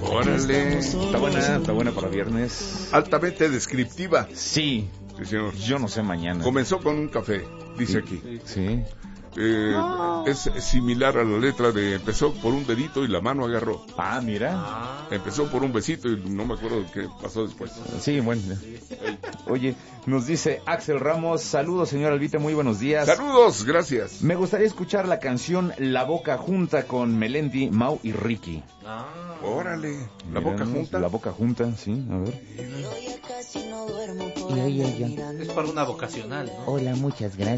Órale. Está buena para viernes. Altamente descriptiva. Sí. Sí, señor. Yo no sé mañana. Comenzó con un café, dice aquí. Sí. Es similar a la letra de empezó por un dedito y la mano agarró. Ah, mira. Empezó por un besito y no me acuerdo qué pasó después. Sí, bueno. Oye, nos dice Axel Ramos, saludos señor Albita, muy buenos días. Saludos, gracias. Me gustaría escuchar la canción La Boca Junta con Melendi, Mau y Ricky. Órale, La Mira, Boca Junta. La Boca Junta, sí, a ver. Es para una vocacional, ¿no? Hola, muchas gracias.